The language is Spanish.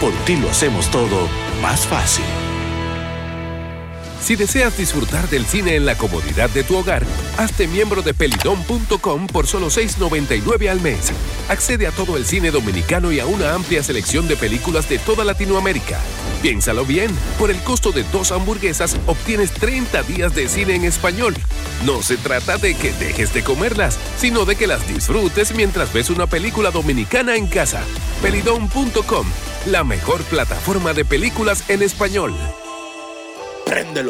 Por ti lo hacemos todo más fácil. Si deseas disfrutar del cine en la comodidad de tu hogar, hazte miembro de Pelidom.com por solo $6.99 al mes. Accede a todo el cine dominicano y a una amplia selección de películas de toda Latinoamérica. Piénsalo bien, por el costo de 2 hamburguesas obtienes 30 días de cine en español. No se trata de que dejes de comerlas, sino de que las disfrutes mientras ves una película dominicana en casa. Pelidom.com, la mejor plataforma de películas en español. Préndelo.